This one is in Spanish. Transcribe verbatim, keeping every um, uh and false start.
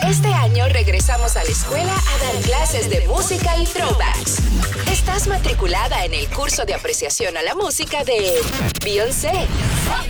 Este año regresamos a la escuela a dar clases de música y throwbacks. Estás matriculada en el curso de apreciación a la música de Beyoncé,